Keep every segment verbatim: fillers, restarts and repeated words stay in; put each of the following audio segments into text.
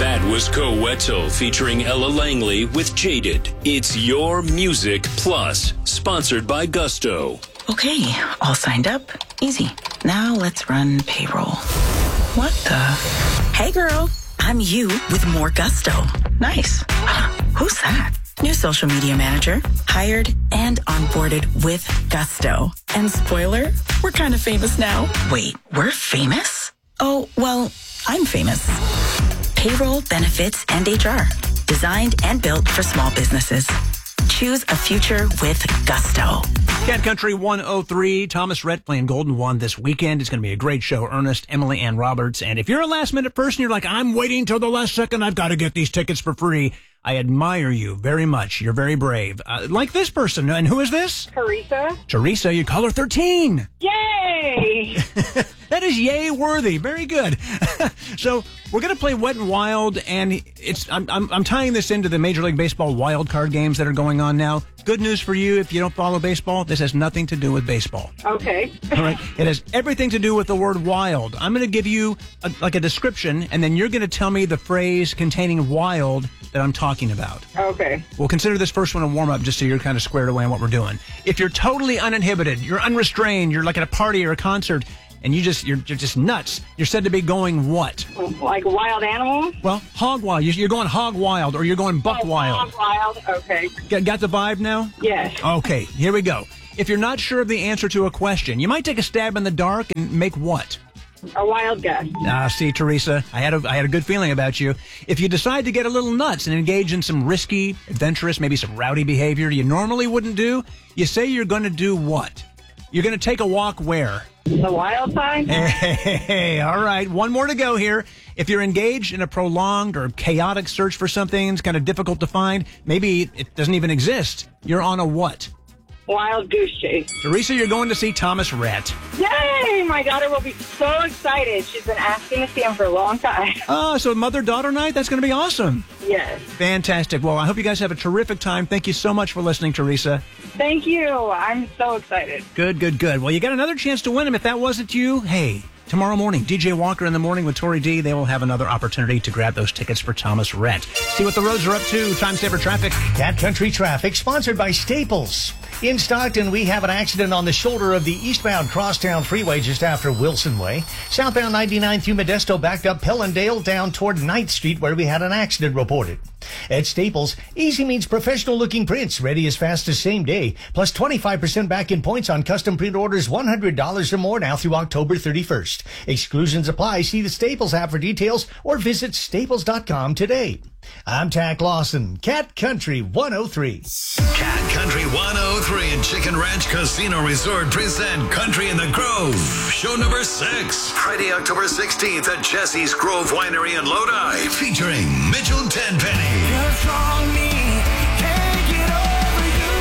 That was Coetzal featuring Ella Langley with Jaded. It's Your Music Plus, sponsored by Gusto. Okay, all signed up. Easy. Now let's run payroll. What the? Hey girl, I'm you with more Gusto. Nice. Who's that? New social media manager, hired and onboarded with Gusto. And spoiler, we're kind of famous now. Wait, we're famous? Oh, well, I'm famous. Payroll, benefits, and H R. Designed and built for small businesses. Choose a future with Gusto. Cat Country one oh three, Thomas Rhett playing Golden One this weekend. It's going to be a great show. Ernest, Emily Ann Roberts. And if you're a last-minute person, you're like, I'm waiting till the last second. I've got to get these tickets for free. I admire you very much. You're very brave. Uh, like this person. And who is this? Teresa. Teresa, you call her thirteen. Yay! That is yay worthy. Very good. So we're going to play Wet and Wild, and it's I'm, I'm I'm tying this into the Major League Baseball wild card games that are going on now. Good news for you if you don't follow baseball. This has nothing to do with baseball. Okay. All right. It has everything to do with the word wild. I'm going to give you a, like a description, and then you're going to tell me the phrase containing wild that I'm talking about. Okay. We'll consider this first one a warm-up just so you're kind of squared away on what we're doing. If you're totally uninhibited, you're unrestrained, you're like at a party or a concert, and you just, you're, you're just nuts, you're said to be going what? Like wild animals? Well, hog wild. You're going hog wild, or you're going buck oh, wild. Hog wild, okay. Got, got the vibe now? Yes. Okay, here we go. If you're not sure of the answer to a question, you might take a stab in the dark and make what? A wild guess. Ah, see, Teresa, I had a I had a good feeling about you. If you decide to get a little nuts and engage in some risky, adventurous, maybe some rowdy behavior you normally wouldn't do, you say you're going to do what? You're going to take a walk where? The wild side? Hey, hey, hey, hey, all right. One more to go here. If you're engaged in a prolonged or chaotic search for something, it's kind of difficult to find. Maybe it doesn't even exist. You're on a what? Wild goose chase. Teresa, you're going to see Thomas Rhett. Yay! My daughter will be so excited. She's been asking to see him for a long time. Oh, so mother-daughter night? That's going to be awesome. Yes. Fantastic. Well, I hope you guys have a terrific time. Thank you so much for listening, Teresa. Thank you. I'm so excited. Good, good, good. Well, you got another chance to win them. If that wasn't you, hey, tomorrow morning, D J Walker in the Morning with Tori D, they will have another opportunity to grab those tickets for Thomas Rhett. See what the roads are up to. Time saver traffic. Cat Country Traffic, sponsored by Staples. In Stockton, we have an accident on the shoulder of the eastbound Crosstown Freeway just after Wilson Way. Southbound ninety-nine through Modesto backed up Pellendale down toward ninth Street where we had an accident reported. At Staples, easy means professional-looking prints, ready as fast as same day, plus twenty-five percent back in points on custom print orders one hundred dollars or more now through October thirty-first. Exclusions apply. See the Staples app for details or visit staples dot com today. I'm Tack Lawson, Cat Country one oh three. Cat Country one oh three and Chicken Ranch Casino Resort present Country in the Grove, show number six, Friday, October sixteenth at Jesse's Grove Winery in Lodi, featuring Mitchell Tenpenny. What's wrong with me? Can't get over you.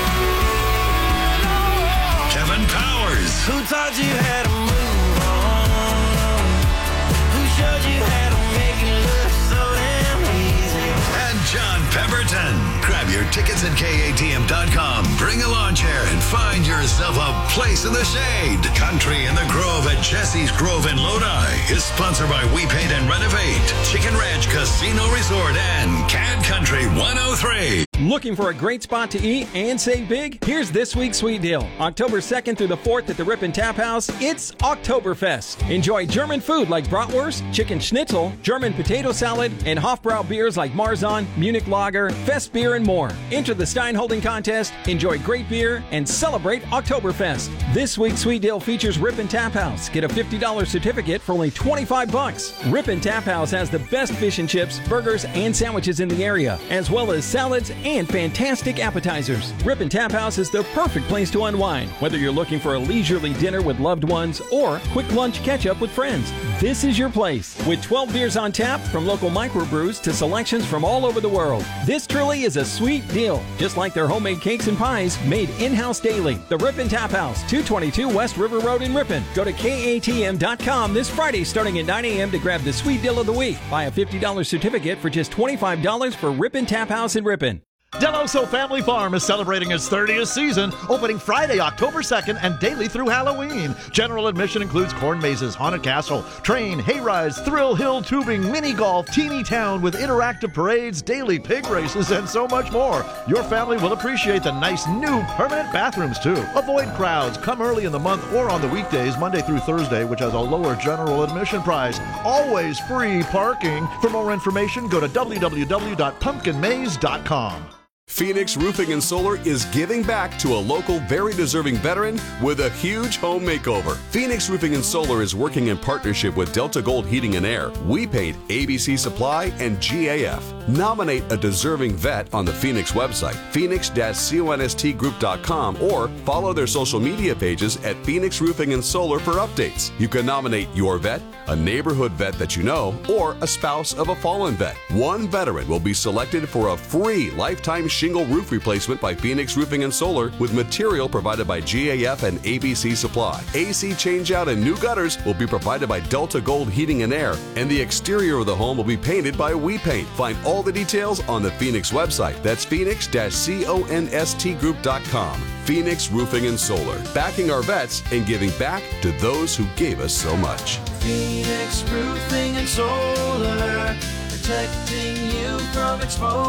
No. Kevin Powers. Who taught you how to move on? Who showed you how to make it look so damn easy? And John Pemberton. Grab your tickets at K A T M dot com. Bring a lawn chair and find yourself a place in the shade. Country in the Grove at Jesse's Grove in Lodi is sponsored by We Paint and Renovate, Chicken Ranch Casino Resort, and Cat Country one oh three. Looking for a great spot to eat and save big? Here's this week's sweet deal. October second through the fourth at the Ripon Tap House, it's Oktoberfest. Enjoy German food like bratwurst, chicken schnitzel, German potato salad, and Hofbrau beers like Marzahn, Munich Lager, Fest beer, and more. Enter the Steinholding contest, enjoy great beer, and celebrate Oktoberfest. This week's sweet deal features Ripon Tap House. Get a fifty dollars certificate for only twenty-five bucks. Ripon Tap House has the best fish and chips, burgers, and sandwiches in the area, as well as salads and fantastic appetizers. Ripon Tap House is the perfect place to unwind, whether you're looking for a leisurely dinner with loved ones or quick lunch catch-up with friends. This is your place. With twelve beers on tap, from local microbrews to selections from all over the world. This truly is a sweet deal, just like their homemade cakes and pies made in-house daily. The Ripon Tap House, two twenty-two West River Road in Ripon. Go to K A T M dot com this Friday starting at nine a.m. to grab the sweet deal of the week. Buy a fifty dollars certificate for just twenty-five dollars for Ripon Tap House in Ripon. Deloso Family Farm is celebrating its thirtieth season, opening Friday, October second, and daily through Halloween. General admission includes corn mazes, haunted castle, train, hay rides, thrill hill tubing, mini golf, teeny town with interactive parades, daily pig races, and so much more. Your family will appreciate the nice new permanent bathrooms, too. Avoid crowds. Come early in the month or on the weekdays, Monday through Thursday, which has a lower general admission price. Always free parking. For more information, go to w w w dot pumpkin maze dot com. Phoenix Roofing and Solar is giving back to a local, very deserving veteran with a huge home makeover. Phoenix Roofing and Solar is working in partnership with Delta Gold Heating and Air, We Paint, A B C Supply, and G A F. Nominate a deserving vet on the Phoenix website, phoenix dash const group dot com, or follow their social media pages at Phoenix Roofing and Solar for updates. You can nominate your vet, a neighborhood vet that you know, or a spouse of a fallen vet. One veteran will be selected for a free lifetime shingle roof replacement by Phoenix Roofing and Solar with material provided by G A F and A B C Supply. A C changeout and new gutters will be provided by Delta Gold Heating and Air, and the exterior of the home will be painted by We Paint. Find all the details on the Phoenix website. That's phoenix dash const group dot com. Phoenix Roofing and Solar, backing our vets and giving back to those who gave us so much. Phoenix Roofing and Solar, protecting you from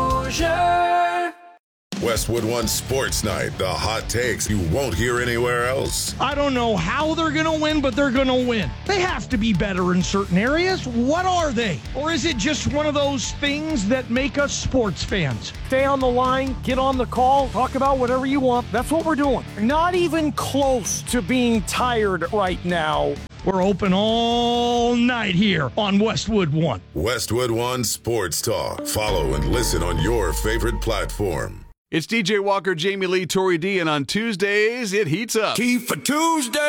exposure. Westwood One Sports Night, the hot takes you won't hear anywhere else. I don't know how they're going to win, but they're going to win. They have to be better in certain areas. What are they? Or is it just one of those things that make us sports fans? Stay on the line, get on the call, talk about whatever you want. That's what we're doing. Not even close to being tired right now. We're open all night here on Westwood One. Westwood One Sports Talk. Follow and listen on your favorite platform. It's D J Walker, Jamie Lee, Tori D, and on Tuesdays, it heats up. Key for Tuesday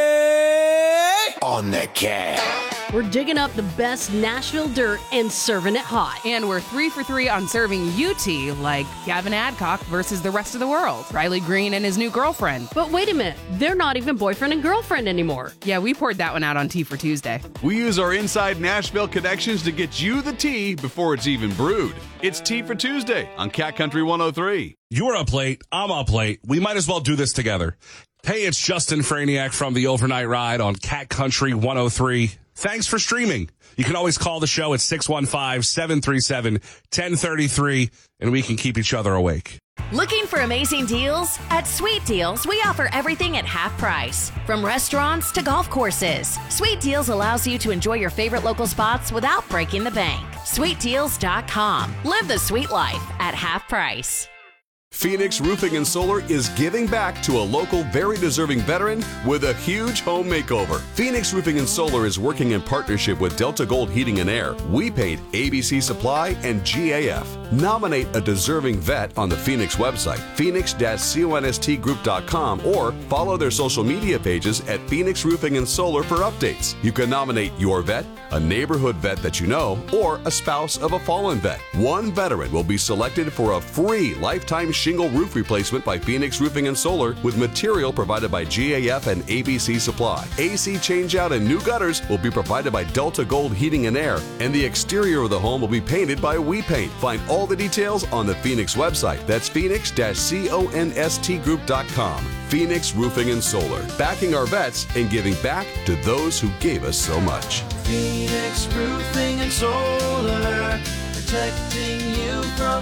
on the Cat. We're digging up the best Nashville dirt and serving it hot. And we're three for three on serving U T, like Gavin Adcock versus the rest of the world, Riley Green and his new girlfriend. But wait a minute, they're not even boyfriend and girlfriend anymore. Yeah, we poured that one out on Tea for Tuesday. We use our inside Nashville connections to get you the tea before it's even brewed. It's Tea for Tuesday on Cat Country one oh three. You're up late, I'm up late. We might as well do this together. Hey, it's Justin Franiak from the Overnight Ride on Cat Country one oh three. Thanks for streaming. You can always call the show at six one five, seven three seven, one zero three three, and we can keep each other awake. Looking for amazing deals? At Sweet Deals, we offer everything at half price. From restaurants to golf courses, Sweet Deals allows you to enjoy your favorite local spots without breaking the bank. sweet deals dot com. Live the sweet life at half price. Phoenix Roofing and Solar is giving back to a local, very deserving veteran with a huge home makeover. Phoenix Roofing and Solar is working in partnership with Delta Gold Heating and Air, We Paint, A B C Supply, and G A F. Nominate a deserving vet on the Phoenix website, phoenix dash const group dot com, or follow their social media pages at Phoenix Roofing and Solar for updates. You can nominate your vet, a neighborhood vet that you know, or a spouse of a fallen vet. One veteran will be selected for a free lifetime shingle roof replacement by Phoenix Roofing and Solar with material provided by G A F and A B C Supply. A C changeout and new gutters will be provided by Delta Gold Heating and Air, and the exterior of the home will be painted by We Paint. Find all the details on the Phoenix website. That's phoenix dash const group dot com. Phoenix Roofing and Solar, backing our vets and giving back to those who gave us so much. Phoenix Roofing and Solar, protecting you from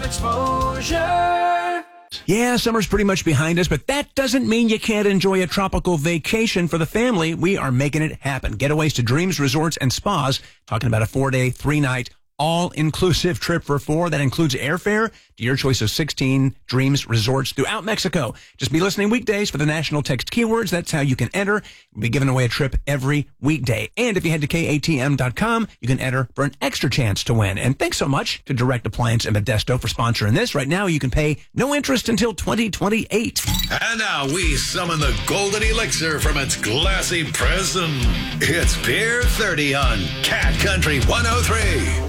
exposure. Yeah, summer's pretty much behind us, but that doesn't mean you can't enjoy a tropical vacation for the family. We are making it happen. Getaways to Dreams Resorts and Spas, talking about a four-day, three-night, all-inclusive trip for four. That includes airfare to your choice of sixteen Dreams Resorts throughout Mexico. Just be listening weekdays for the national text keywords. That's how you can enter. We'll be giving away a trip every weekday. And if you head to K A T M dot com, you can enter for an extra chance to win. And thanks so much to Direct Appliance and Modesto for sponsoring this. Right now, you can pay no interest until twenty twenty-eight. And now we summon the golden elixir from its glassy prison. It's Beer thirty on Cat Country one oh three.